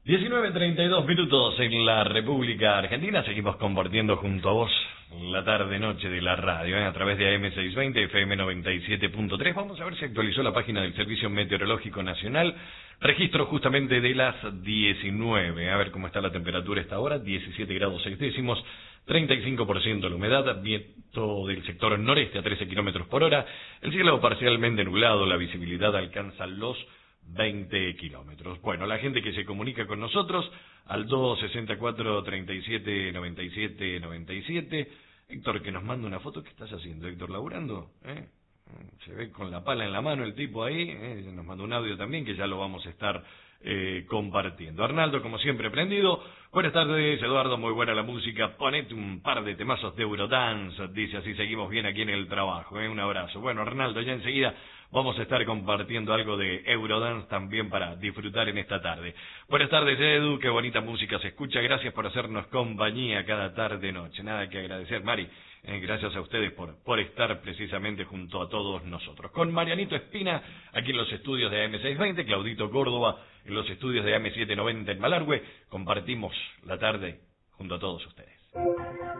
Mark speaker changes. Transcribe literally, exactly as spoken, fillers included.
Speaker 1: diecinueve treinta y dos minutos en la República Argentina. Seguimos compartiendo junto a vos la tarde-noche de la radio, ¿eh? A través de A M seiscientos veinte, F M noventa y siete punto tres. Vamos a ver si actualizó la página del Servicio Meteorológico Nacional. Registro justamente de las diecinueve. A ver cómo está la temperatura a esta hora. diecisiete grados seis décimos, treinta y cinco por ciento la humedad, viento del sector noreste a trece kilómetros por hora. El cielo parcialmente nublado, la visibilidad alcanza los veinte kilómetros. Bueno, la gente que se comunica con nosotros al dos sesenta y cuatro, treinta y siete, noventa y siete, noventa y siete. Héctor, que nos manda una foto. ¿Qué estás haciendo, Héctor? ¿Laburando? ¿Eh? Se ve con la pala en la mano el tipo ahí. ¿eh? Nos mandó un audio también que ya lo vamos a estar eh, compartiendo. Arnaldo, como siempre, prendido. Buenas tardes, Eduardo, muy buena la música. Ponete un par de temazos de Eurodance. Dice así, seguimos bien aquí en el trabajo. ¿eh? Un abrazo. Bueno, Arnaldo, ya enseguida vamos a estar compartiendo algo de Eurodance también para disfrutar en esta tarde. Buenas tardes, Edu, qué bonita música se escucha. Gracias por hacernos compañía cada tarde-noche. Nada que agradecer, Mari. Eh, gracias a ustedes por, por estar precisamente junto a todos nosotros. Con Marianito Espina, aquí en los estudios de A M seiscientos veinte, Claudito Córdoba en los estudios de A M setecientos noventa en Malargüe, compartimos la tarde junto a todos ustedes.